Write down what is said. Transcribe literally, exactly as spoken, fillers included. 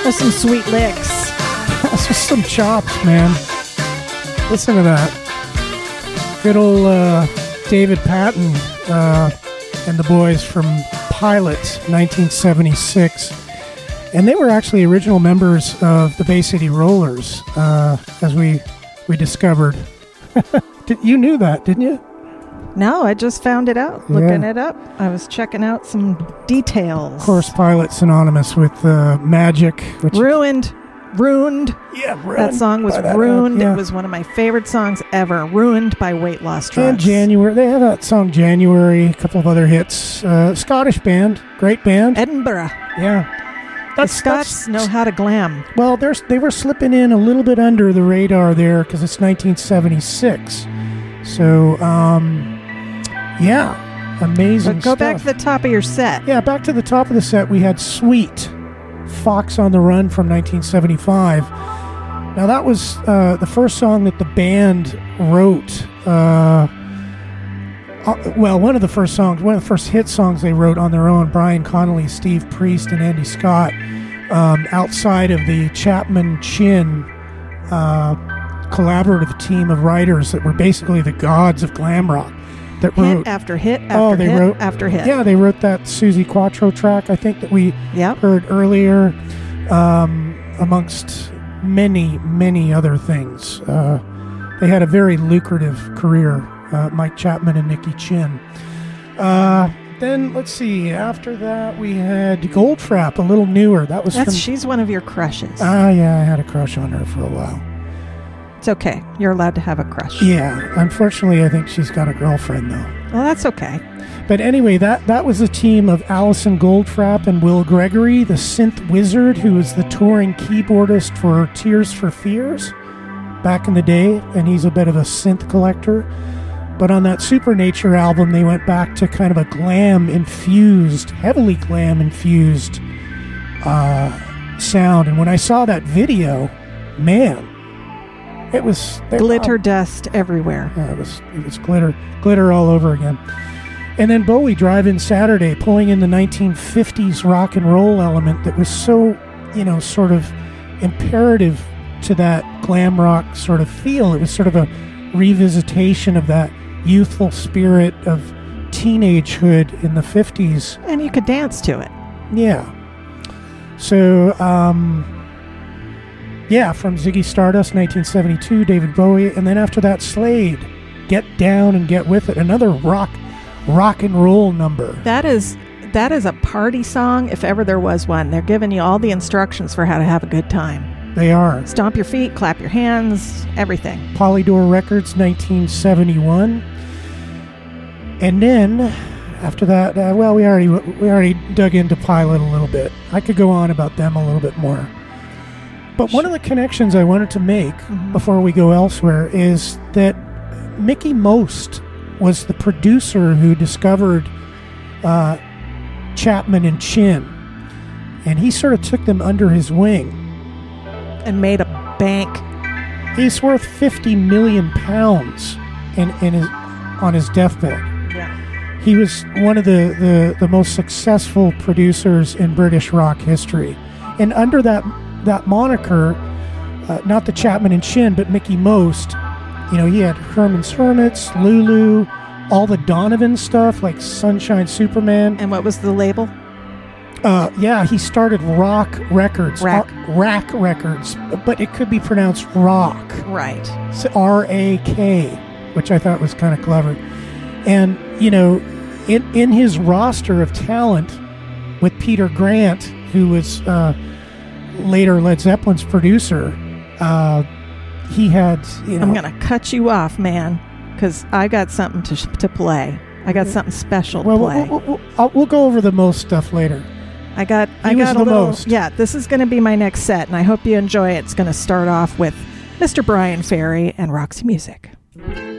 That's some sweet licks. That's just some chops, man. Listen to that. Good old uh, David Patton uh, and the boys from Pilot, nineteen seventy-six. And they were actually original members of the Bay City Rollers, uh, as we we discovered. Did, you knew that, didn't you? No, I just found it out, looking yeah. it up. I was checking out some details. Of course, Pilot synonymous with uh, magic. Which Ruined. Ruined. Yeah, Ruined. That song was that ruined. yeah. It was one of my favorite songs ever. Ruined by Weight Loss Drugs. And January. They have that song January, a couple of other hits. Uh, Scottish band. Great band. Edinburgh. Yeah. That's, the Scots that's, know how to glam. Well, they were slipping in a little bit under the radar there because it's nineteen seventy-six. So, um... yeah, amazing but go stuff. back to the top of your set. Yeah, back to the top of the set, we had Sweet, Fox on the Run from nineteen seventy-five. Now, that was uh, the first song that the band wrote. Uh, uh, well, one of the first songs, one of the first hit songs they wrote on their own, Brian Connolly, Steve Priest, and Andy Scott, um, outside of the Chapman Chin uh, collaborative team of writers that were basically the gods of glam rock. That hit wrote, after hit after oh, they hit wrote, after hit. Yeah, they wrote that Susie Quattro track, I think, that we yep. heard earlier, um, amongst many, many other things. Uh, they had a very lucrative career, uh, Mike Chapman and Nicky Chin. Uh, then, let's see, after that we had Goldfrapp, a little newer. That was That's, from, she's one of your crushes. Ah, uh, yeah, I had a crush on her for a while. It's okay. You're allowed to have a crush. Yeah. Unfortunately, I think she's got a girlfriend, though. Well, that's okay. But anyway, that, that was a team of Alison Goldfrapp and Will Gregory, the synth wizard who was the touring keyboardist for Tears for Fears back in the day, and he's a bit of a synth collector. But on that Supernature album, they went back to kind of a glam-infused, heavily glam-infused uh, sound. And when I saw that video, man... It was glitter were, dust everywhere. Yeah, it was it was glitter, glitter all over again. And then Bowie Drive-In Saturday, pulling in the nineteen fifties rock and roll element that was so, you know, sort of imperative to that glam rock sort of feel. It was sort of a revisitation of that youthful spirit of teenagehood in the fifties. And you could dance to it. Yeah. So, um... yeah, from Ziggy Stardust, nineteen seventy-two, David Bowie, and then after that, Slade, Get Down and Get With It, another rock, rock and roll number. That is that is a party song, if ever there was one. They're giving you all the instructions for how to have a good time. They are. Stomp your feet, clap your hands, everything. Polydor Records, nineteen seventy-one, and then after that, uh, well, we already we already dug into Pilot a little bit. I could go on about them a little bit more. But one of the connections I wanted to make mm-hmm. before we go elsewhere is that Mickey Most was the producer who discovered uh, Chapman and Chin. And he sort of took them under his wing. And made a bank. He's worth fifty million pounds in, in his, on his deathbed. Yeah. He was one of the, the, the most successful producers in British rock history. And under that... that moniker, uh, not the Chapman and Chin, but Mickey Most, you know, he had Herman's Hermits, Lulu, all the Donovan stuff, like Sunshine Superman. And what was the label? Uh, yeah, he started Rock Records. Rack. R- Rack Records, but it could be pronounced Rock. Right. It's R A K, which I thought was kind of clever. And, you know, in, in his roster of talent with Peter Grant, who was... Uh, later Led Zeppelin's producer, uh, he had, you know... I'm going to cut you off, man, because I got something to to play. I got something special well, to play. We'll, we'll, we'll, we'll go over the Most stuff later. I got, he I got was a the little... Most. Yeah, this is going to be my next set, and I hope you enjoy it. It's going to start off with Mister Brian Ferry and Roxy Music.